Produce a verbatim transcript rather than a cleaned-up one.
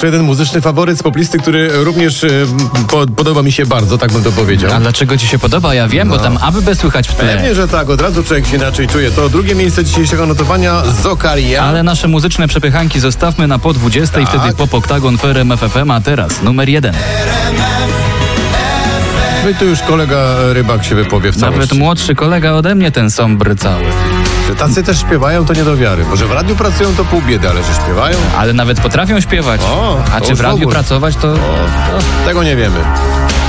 jeszcze jeden muzyczny faworyt z poplisty, który również y, po, podoba mi się bardzo, tak bym to powiedział. A dlaczego ci się podoba? Ja wiem, No. bo tam aby słychać w tle. Pewnie, że tak, od razu człowiek się inaczej czuje. To drugie miejsce dzisiejszego notowania Zokaria. Ale nasze muzyczne przepychanki zostawmy na po dwudziestej, Tak. wtedy Pop Oktagon w R M F F M, a teraz numer jeden. No i tu już kolega Rybak się wypowie w całości. Nawet młodszy kolega ode mnie ten sombry cały. Że tacy też śpiewają, to nie do wiary. Może w radiu pracują, to pół biedy, ale że śpiewają? Ale nawet potrafią śpiewać. O, A to czy już w w radiu ogóle. pracować, to... O, tego nie wiemy.